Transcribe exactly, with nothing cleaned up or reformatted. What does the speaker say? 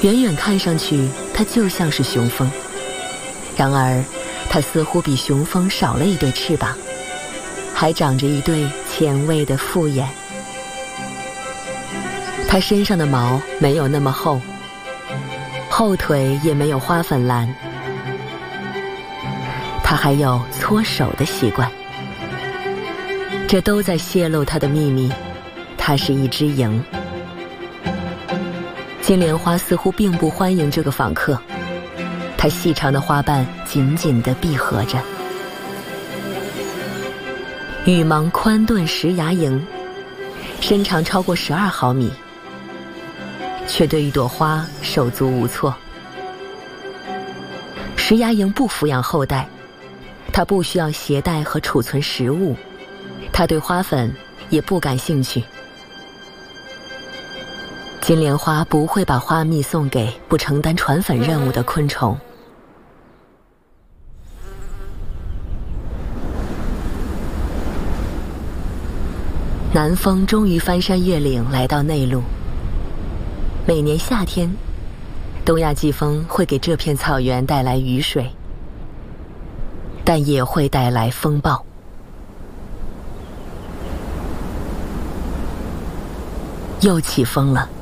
远远看上去，它就像是雄蜂，然而它似乎比雄蜂少了一对翅膀，还长着一对前卫的复眼。它身上的毛没有那么厚，后腿也没有花粉蓝。它还有搓手的习惯，这都在泄露它的秘密。它是一只蝇。金莲花似乎并不欢迎这个访客，它细长的花瓣紧紧地闭合着。羽芒宽钝石牙蝇，身长超过十二毫米，却对一朵花手足无措。石牙蝇不抚养后代，它不需要携带和储存食物，它对花粉也不感兴趣。金莲花不会把花蜜送给不承担传粉任务的昆虫。南风终于翻山越岭来到内陆。每年夏天，东亚季风会给这片草原带来雨水，但也会带来风暴。又起风了。